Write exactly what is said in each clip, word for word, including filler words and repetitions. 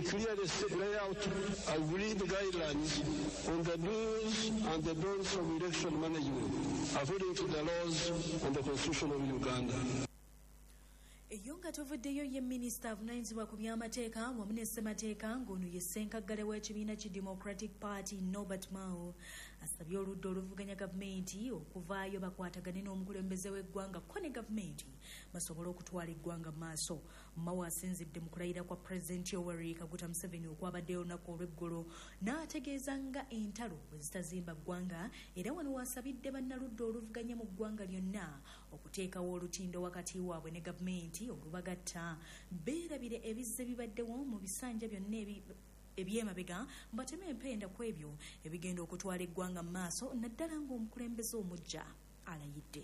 clearly lay out agreed guidelines on the do's and the don'ts of election management according to the laws and the Constitution of Uganda. Eyonga tuvuddeyo ye Minister avunanyizibwa ku by'amateeka wamu ne ssemateeka ng'ono ye ssenkaggale w'ekibiina ki Democratic Party Norbert Mao asabye oludda oluvuganya gavumenti okuvaayo bakwatagane n'omukulembeze w'eggwanga ko ne gavumenti basobole okutwala eggwanga mu maaso. Mao asinzidde mu kulayira kwa Pulezidenti Yoweri Kaguta Museveni okwabaddeyo olunaku olw'eggolo n'ategeeza nga entalo bwe zitazimba ggwanga era wano wasabidde bannaludda oluvuganya mu ggwanga lyonna okuteekawo olutindo wakati waabwe ne gavumenti olubagatta. Beerabire ebizze bibaddewo mu bisanja byonna ebyemabega mbateme empenda ku ebyo ebigenda okutwala eggwanga mu maaso naddala ng'omukulembeze omujja alayidde.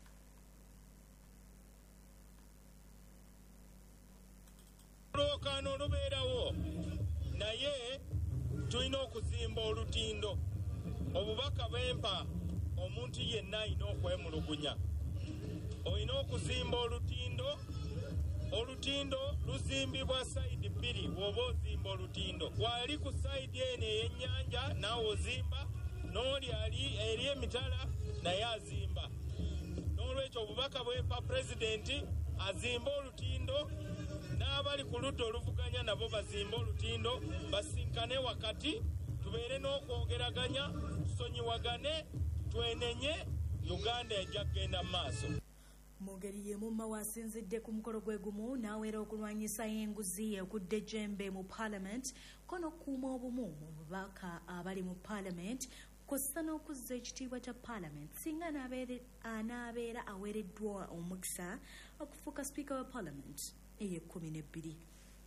Olwokaano olubeerawo naye tulina okuzimba olutindo. Obubaka bwempa omuntu yenna alina okwemulugunya. Olina okuzimba olutindo. Olutindo luzimbibwa sayidi bbiri bw'oba ozimba olutindo. Wali ku sayidi eno ey'ennyanja naawe ozimba, n'oli ali eri emitala naye azimba. N'olwekyo obubaka bw'empa pulezidenti azimba olutindo, n'abali ku ludda oluvuganya nabo bazimba olutindo, basinkane wakati, tubeere n'okwogeraganya, tusonyiwagane, twenenye, Uganda ejja kugenda mu maaso. Mu ngeri y'emu Mao asinzidde ku mukolo gwe gumu n'aweera okulwanyisa enguzi okudde ejjembe mu Parliament ko n'okukuuma obumu mu bubaka abali mu Parliament kw'ossa n'okuzza ekitiibwa kya Parliament singa anaabeera aweereddwa omukisa okufuuka Speaker wa Parliament ey'ekkumi n'ebbiri.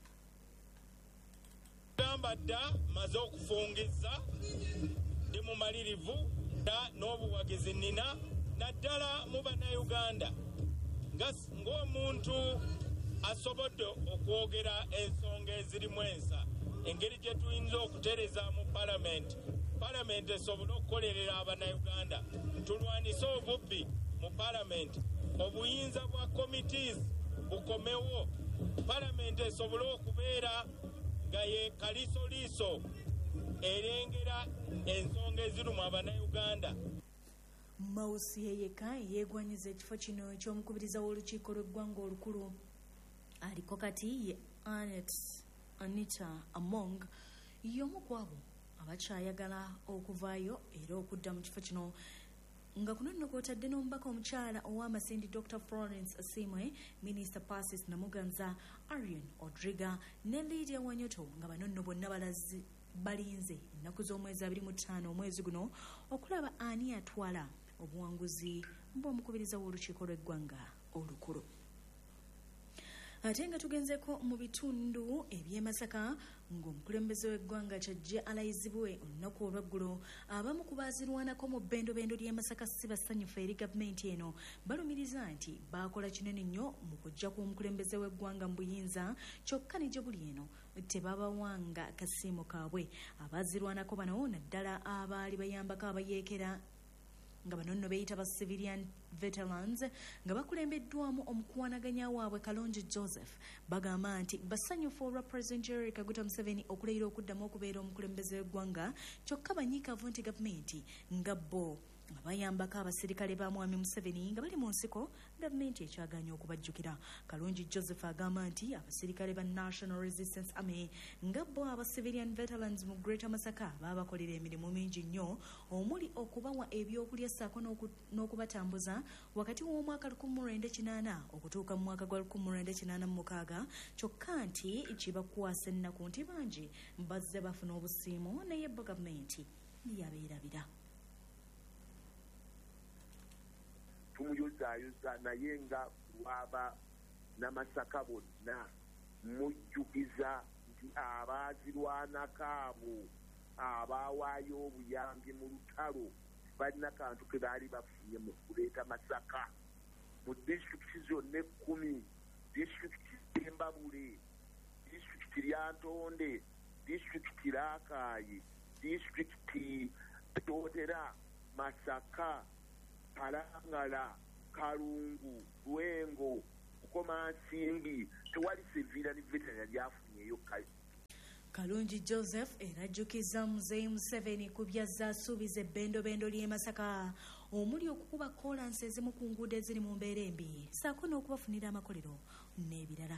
Gamba dda maze okufungiza ndi mumalirivu n'obuwagizi nina naddala mu bannayuganda ng'omuntu asobodde okwogera ensonga ezirimu ensa engeri gye tuyinza okutereza mu palamenti palamenti esobole okukolerera abannayuganda tulwanise obubbi mu palamenti obuyinza bwa committees bukomewo palamenti esobole okubeera nga ye kalisoliiso erengera ensonga ezirimu abannayuganda. Mao si yeyeka yeegwanyiza ekifo kino eky'omukubiriza w'olukiiko lw'eggwanga olukulu aliko kati ye Anet Anita Among y'omu ku abo abakyayagala okuvaayo era okudda mu kifo kino nga kuno nno kw'otadde n'omubaka omukyala ow'Amasindi Doctor Florence Asimwe, Minisita Persis Namuganza, Arian Odriga ne Lydia Wanyoto nga bano nno bonna balazi balinze ennaku z'omwezi abiri mu ttaano omwezi guno okulaba ani atwala obuwanguzi bw'omukubiriza w'olukiiko lw'eggwanga olukulu. Ate nga tugenzeko mu bitundu eby'e Masaka ng'omukulembeze w'eggwanga kyajje alayizibwe olunaku olw'eggulo abamu ku baazirwanako mu bbendobendo ly'e Masaka si basanyufu eri gavumenti eno balumiriza nti baakola kinene nnyo mu kujja kw'omukulembeze w'eggwanga mu buyinza kyokka ne gye buli eno tebabawanga kasiimo kaabwe. Abaazirwanako bano naddala abaali bayambako abayeekera nga bano nno beeyita ba civilian veterans nga bakulembeddwamu omukuwanaganya waabwe Kalonji Joseph bagamba nti basanyufu olwa President Yoweri Kaguta Museveni okulayira okuddamu okubeera omukulembeze w'eggwanga kyokka banyiikaavu nti gavumenti nga bo nga bayambako abasirikale ba Mwami Museveni nga bali mu nsiko gavumenti ekyaganya okubajjukira. Kalonji Joseph agamba nti abasirikale ba National Resistance Army nga bo aba civilian veterans mu Greater Masaka baabakolera emirimu mingi nnyo omuli okubawa ebyokulya ssaako n'okubatambuza wakati w'omwaka lukumi mu lwenda kinaana okutuuka mu mwaka gwa lukumi mu lwenda kinaana mu mukaaga kyokka nti kibakwasa ennaku nti bangi bazze bafuna obusiimo naye bo gavumenti yabeerabira. Tumuyozaayoza naye nga lwaba n'Amasaka bonna mujjukiza nti abaazirwanako abo abaawaayo obuyambi mu lutalo balina kantu ke baali bafunye mu kuleeta Masaka mu disitulikiti zonna ekkumi, disitulikiti y'Embabule, disitulikiti lya Ntonde, disitulikiti Raakaayi, disitulikiti Totera, Masaka, Palangala, Kalungu, Lwengo, Komansimbi, tewali Sevilla ni veterana lyafunyeyo kale. Kalungi Joseph erajjukiza Muzeeyi Museveni ku byazza asuubiza ebbendobendo ly'e Masaka omuli okukuba koolansi ezimu ku nguudo eziri mu mbeera embi ssaako n'okubafunira amakolero n'ebirala.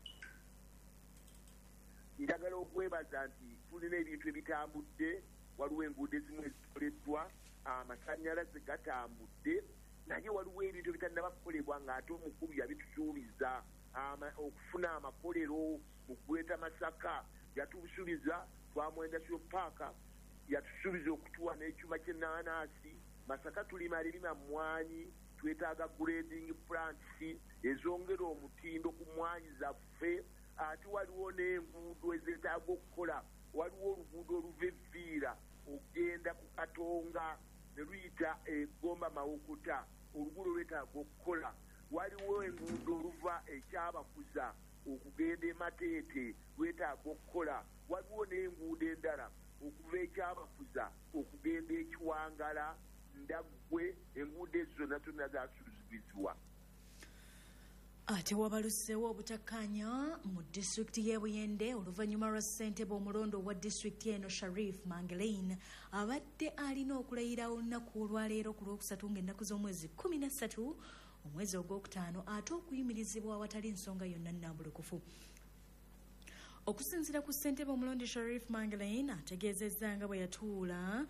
Njagala okwebaza nti tulina ebintu ebitambudde, waliwo enguudo ezimu ezikoleddwa, amasannyalaze gatambudde, naye waliwo ebintu ebitannaba kukolebwa ng'ate omukulu yabitusuubiza okufuna amakolero mu Greater Masaka. Yatusuubiza twamwenda syo paaka, yatusuubiza okutuwa n'ekyuma ky'ennaanasi. Masaka tulima lirima mmwanyi, twetaaga grading plants ezongera omutindo ku mmwanyi zaffe. Ate waliwo n'enguudo ezeetaaga okukola. Waliwo oluguudo oluva evviira ogenda ku Katonga ne luyita eGomba Mawukuta, oluguudo lwetaaga okukola. Waliwo enguudo oluva ekyabakuza okugenda e Mateete lwetaaga okukola. Waliwo n'enguudo endala okuva ekyabakuza okugenda e Kiwangala, Ndaggwe, enguudo ezo zonna zonna zaasuubizibwa. Ate wabaluseewo obutakkaanya mu disitulikiti y'e Buyende oluvannyuma lwa ssentebe omulondo wa disitulikiti eno Sharif Mangalaine abadde alina okulayira olunaku olwaleero ku lwokusatu ng'ennaku z'omwezi kumi na ssatu omwezi ogwokutaano ate okuyimirizibwa awatali nsonga yonna nnambulukufu. Okusinziira ku ssentebe omulondo Sharif Mangalaine ategeezezza nga bwe yatuula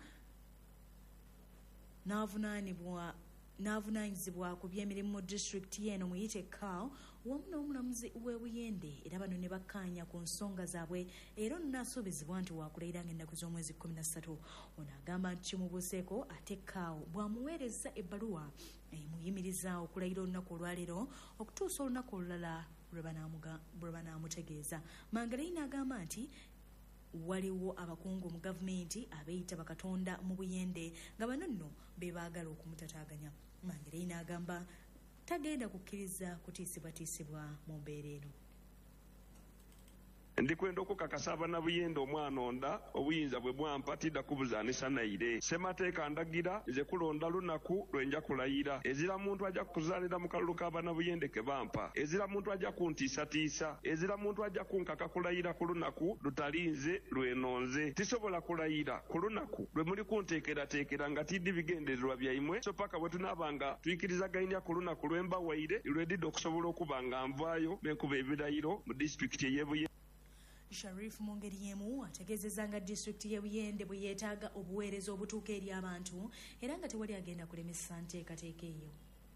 n'avunaanibwa n'avunaanyizibwa ku by'emirimu mu disitulikiti eno Muyite Kao wamu n'omulamuzi w'e Buyende era bano ne bakkaanya ku nsonga zaabwe era n'asuubizibwa nti waakulayira ng'ennaku z'omwezi kumi na ssatu. Ono agamba nti kimubuuseeko ate Kao bw'amuweereza ebbaluwa emuyimiriza okulayira olunaku olwaleero okutuusa olunaku olulala lwe banaamutegeeza. Mangalaine agamba nti waliwo abakungu mu gavumenti abeeyita bakatonda mu Buyende nga bano nno be baagala okumutataaganya. Mangalaine agamba tagenda kukkiriza kutiisibwatiisibwa mu mbeera eno. Ndikwenda okukakasa abannabuyende omwana onda obuyinza bwe bwampa tidda kubuzaanisa naire. Ssemateeka ndagira nze kulonda lunaku lwenja kulayira. Ezira muntu ajja kuzaalira mu kalulu k'abannabuyende ke bampa. Ezira muntu ajja kuntiisatiisa. Ezira muntu ajja kunkaka kulayira ku lunaku lutalinze lwenonze. Tisobola kulayira ku lunaku lwe muli kunteekerateekera nga tiddi bigendererwa byaimwe so paka bwe tunaabanga tuyikirizaganya ku lunaku lwe mbawaire lwedidde okusobola okuba nga nvaayo n'enkuba ebirayiro mu disitulikiti ey'e Buyende. Sharif mu ngeri y'emu ategeezezza nga disitulikiti y'e Buyende bwe yeetaaga obuweereza obutuuka eri abantu era nga tewali agenda kulemesa nteekateeka eyo.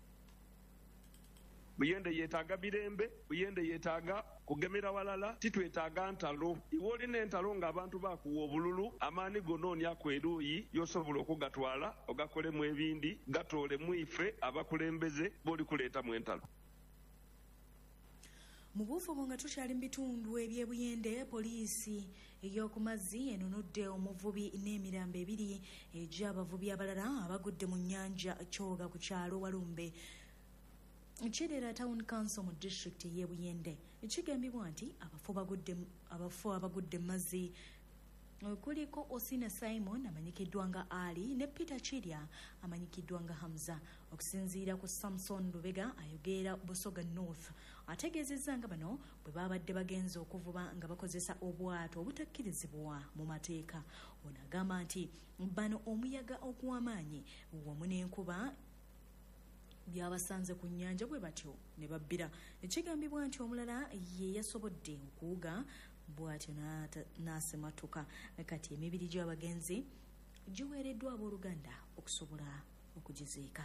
Buyende yeetaaga birembe, Buyende yeetaaga kugemera walala, titwetaaga ntalo. Iwe olina entalo ng'abantu baakuwa obululu, amaani gonoonya kweruuyi y'osobola okugatwala ogakolemu ebindi gatoolemu ife abakulembeze b'oli kuleetamu entalo. Mu buufumu nga tukyali mu bitundu eby'e Buyende, poliisi ey'oku mazzi enunudde omuvubi n'emirambo ebiri egy'abavubi abalala abagudde mu nnyanja Kyoga ku kyalo Walumbe. Kirera Town Council mu disitulikiti y'e Buyende kigambibwa nti abafu abagudde mu mazzi kuliko Osina Simon amanyikiddwa nga Ali ne Peter Chirya amanyikiddwa nga Hamza. Okusinziira ku Samson Lubega ayogera Busoga North ategeezezza nga bano bwe babadde bagenza okuvuba nga bakozesa obwato obutakkirizibwa mu mateeka. Ono agamba nti bano omuyaga ogw'amaanyi wamu n'enkuba byabasanze ku nnyanja bwe batyo ne babbira. Ekigambibwa nti omulala ye yasobodde okuwuga bw'atyo n'asematuka. Kati emibiri gy'abagenzi giweereddwa abooluganda okusobola okugiziika.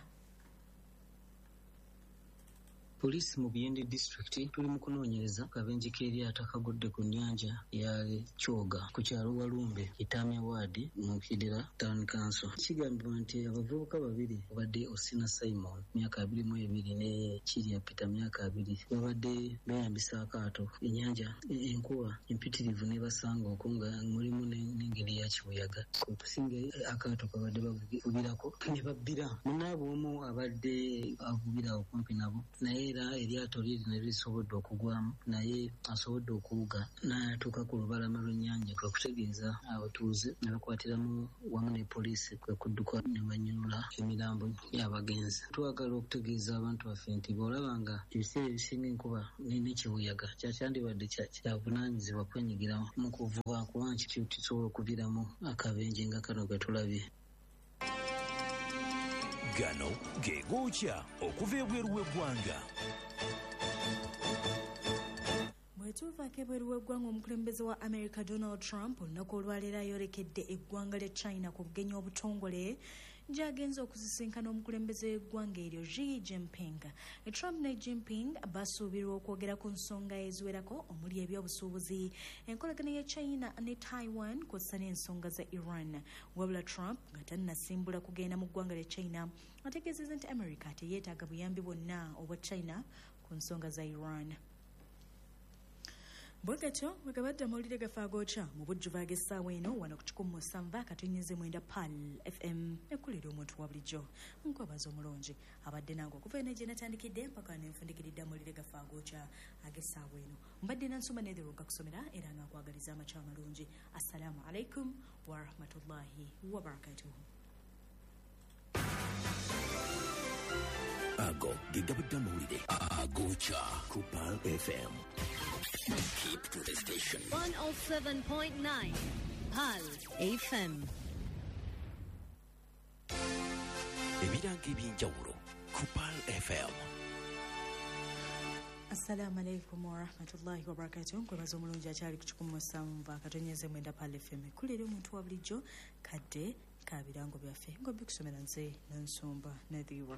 Poliisi mu Buyende District tuli mu kunoonyereza kabenje k'eryato akagudde ku nnyanja ya Kyoga ku kyalo Walumbe Kitame Ward mu Kidira Town Council. Kigambibwa nti abavubuka babiri obadde Osina Simon myaka abiri mu ebiri ne Chirya Peter myaka abiri babadde beeyambisa akaato ennyanja enkuba empitirivu ne basanga okwo nga mulimu n'engeri ya kibuyaga. Okusinga akaato kabadde bavubirako ne babbira. Munaabo omu abadde avubira okumpi nabo naye era eryato liri ne lisobodde okugwamu naye asobodde okuwuga n'atuuka ku lubalama lw'ennyanja kwe kutegeeza abatuuze ne bakwatiramu wamu ne poliisi kwe kudduka ne banyonyola emirambo y'abagenzi. Twagala okutegeeza abantu baffe nti bw'olaba nga ebiseera ebisinga enkuba n'ekibuyaga kyakyandibadde kyabunaanyizibwa kwenyigira mu kuvuba kuba nti kisobola okuviiramu akabenje nga kano ke tulabye. Gano ge gookya okuva ebweru w'eggwanga. Bwetuvaako ebweru w'eggwanga, omukulembeze wa America Donald Trump olunaku olwaleero ayolekedde eggwanga lya China ku bugenyi obutongole gy'agenza okuzisinkana omukulembeze w'eggwanga eryo Xi Jinping. Trump ne Jinping basuubirwa okwogera ku nsonga eziwerako omuli ebyobusuubuzi, enkolagana ya China ne Taiwan kw'ossa n'ensonga za Iran. Wabula Trump nga tannasimbula kugenda mu ggwanga lya China ategeezezza nti America teyeetaaga buyambi bwonna obwa China ku nsonga za Iran. Bwegatyo bwegabadde amawulire gafe agookya mu bujjuvu ag'essaawa eno wano ku kikumi musanvu akatonnyeze mwenda P A L F M ekkulira omuntu wa bulijjo. Nkwebaza omulungi abadde nange okuva eno gye natandikidde mpaka nenfundikiridde amawulire gafe agookya ag'essaawa eno. Mbadde nansuma neeruka kusomera era nga nkwagaliza amakya amalungi. Assalamu alaikum wa rahmatullahi wa barakatuhu. Ago gigabadde amawulire agookya ku P A L F M. Keep to the station. one oh seven point nine P A L F M. Ebiranga eby'enjawulo ku P A L F M. Assalamu alaikum wa rahmatullahi wa barakatuh. Nkwebaza omulungi akyali ku kikumi musanvu akatonnyeze mwenda P A L F M ekkulira omuntu wa bulijjo kadde ka birango byaffe nga bikusomera nze n'ensumba n'edhiwa.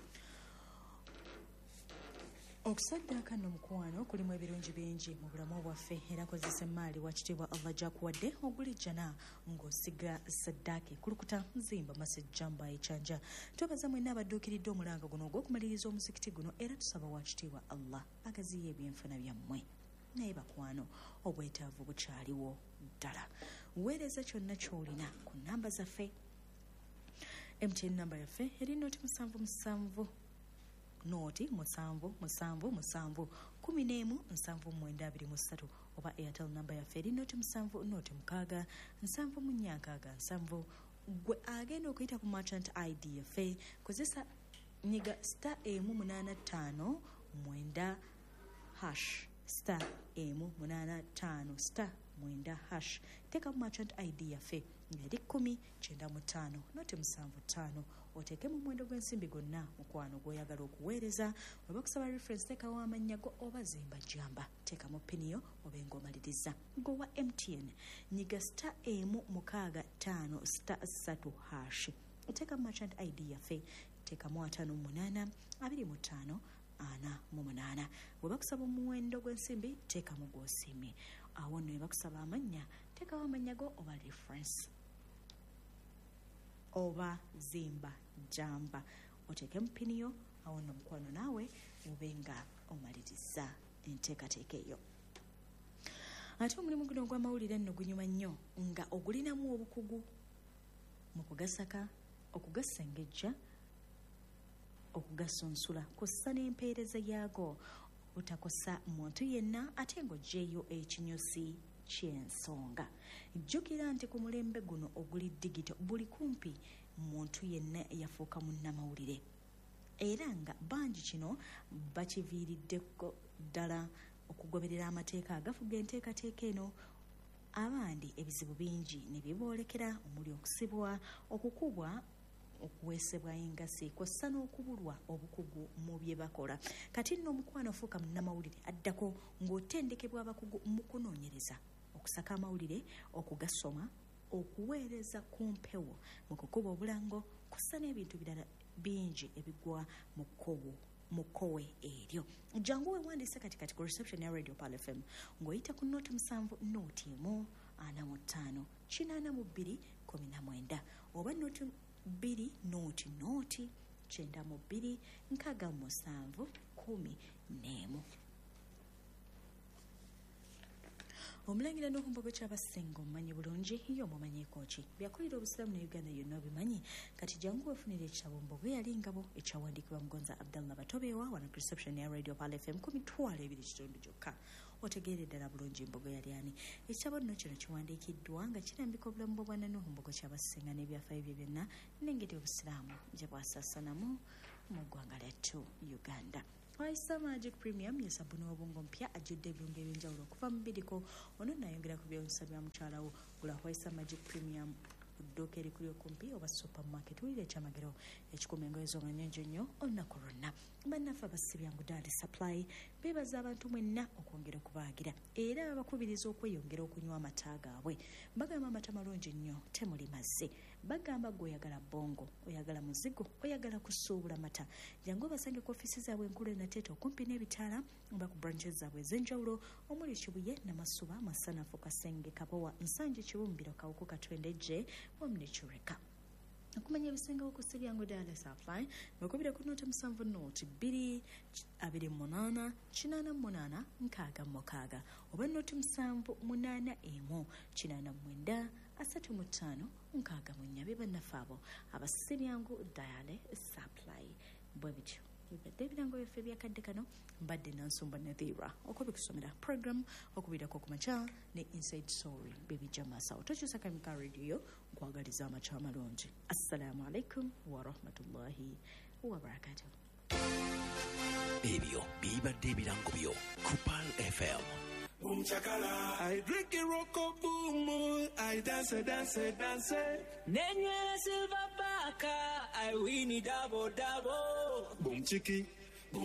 Okusaddaaka nno mukwano kulimu ebirungi bingi mu bulamu bwaffe era kozesa emaali wa kitiibwa Allah gy'akuwadde ogulijjana ng'osiga saddaaka ekulukuta nzimba masejjamba ekyanja. Twebaza mwenna abadduukiridde omulanga guno ogw'okumaliriza omuzikiti guno era tusaba wa kitiibwa Allah agaziya ebyenfuna byammwe. Naye bakwano obwetaavu bukyaliwo ddala. Weereza kyonna ky'olina ku nnamba zaffe. M T N namba yaffe eri noti musanvu musanvu noti musanvu musanvu musanvu kumi n'emu nsanvu mwenda abiri mu ssatu oba Airtel namba yaffe eri noti musanvu noti mukaaga nsanvu mu nnya nkaaga nsanvu. Gwe agenda okuyita ku merchant I D yaffe kozesa nyiga star emu munaana ttaano mwenda hash star emu munaana ttaano star mwenda hash. Teeka mu merchant I D yaffe eri kumi kyenda mu ttaano noti musanvu ttaano. Oteeke mu muwendo gw'ensimbi gonna mukwano gw'oyagala okuweereza. Bwe bakusaba reference teekawo amannya go oba zimba jjamba. Teeka mu piniyo obe ng'omaliriza. Gwe wa M T N nyiga star emu mukaaga ttaano star ssatu hash. Teeka mu merchant I D yaffe teekamu ataano mu munaana abiri mu ttaano ana mu munaana. Bwe bakusaba omuwendo gw'ensimbi teekamu gw'osiimye. Awo nno bwe bakusaba amannya teekawo amannya go oba reference oba zimba jamba. Oteeke mu piniyo awo nno mukwano naawe ube nga omaliriza enteekateeka eyo. Ate omulimu guno ogw'amawulire nno gunyuma nnyo nga ogulinamu obukugu mu kugasaka, okugasengejja, okugasonsula kw'ossa n'empeereza yaago butakosa muntu yenna ate ng'oggyeeyo ekinyusi ky'ensonga. Jjukira nti ku mulembe guno oguli digito buli kumpi muntu yenna yafuuka munnamawulire era nga bangi kino bakiviiriddeko ddala okugoberera amateeka agafuga enteekateeka eno. Abandi ebizibu bingi ne biboolekera omuli okusibwa, okukubwa, okuweesebwa engasi kw'ossa n'okubulwa obukugu mu bye bakola. Kati nno omukwano ofuuka munnamawulire addako ng'otendekebwa abakugu mu kunoonyereza, okusaka amawulire, okugasoma, okuweereza ku mpewo, mu kukuba obulango kw'ossa n'ebintu birala bingi ebigwa mu kkobo mu kkowe eryo. Jangu weewandiise kati kati ku reception ya Radio P A L F M ng'oyita ku nooti musanvu nooti emu ana mu ttaano kinaana mu bbiri kumi na mwenda oba nooti bbiri nooti nooti kyenda mu bbiri nkaaga mu musanvu kumi n'emu. omulangira n'okumbogo ky'abasenga omumanyi bulungi yo omumanyiiko ki byakolera obusiraamu ne uganda yonna obimanyi kati jangu wefunira ekitabo mbogo yali ngabo ekyawandiikibwa mugonza abdallah batobewa wana reception ya radio pal fm ku mitwalo ebiri kitundu gyokka otegeere ddala bulungi mbogo yali ani ekitabo nno kino kiwandiikiddwa nga kirambika obulamu bw'obwana n'ombogo ky'abasenga n'ebyafaayo bye byonna n'engeri obusiraamu gye bwasaasanamu mu ggwanga lyattu uganda. Waisa Magic Premium yesabu n'obungo mpya ajjudde ebirungo ebyenjawulo okuva mu biriko ono nayongera ku byewusa bya mukyalawo gula Waisa Magic Premium udduuka erikuli okumpi oba supermarket wulira ekyamagero ekikuma engoye zo nga nnyonjo nnyo olunaku lwonna bannaffe abasibyangu daali supply beebaza abantu mwenna okwongera okubaagira era babakubiriza okweyongera okunywa amata gaabwe bagamba amata malungi nnyo temuli mazzi bagamba gwe oyagala bongo oyagala muzigo oyagala kusuubula mata jangu obasange ku ofiisi zaabwe enkulu enateeta okumpi n'ebitaala oba ku branches zaabwe ez'enjawulo omuli kibuye namasuba masanafu kasenge kabowa nsanje kibumbiro kawuku katwendejje omnichureka okumanya ebisengawo ku sibyangu daala supply bakubire ku nota musanvu noti bbiri abiri munaana kinaana munaana nkaaga mukaaga oba noti musanvu munaana emu kinaana mwenda asatu mu ttaano nkaaga mu nnya be bannaffe abo abasibyangu daale supply bwe bityo bibadde ebirango byaffe ebyakadde kano mbadde nansumba nathira okubikusomera program okubirako ku makya ne inside story bebijja maasawo tokyusa kamika radio nkwagaliza amakya amalungi assalamu alaikum warahmatullahi wabarakatuh. Ebyo bibadde ebirango byo ku Pal F M. Boom chakala, I drink a rocko boom, I dance, dance, dance. Nenye silver baka, I win it double double. Boom chiki.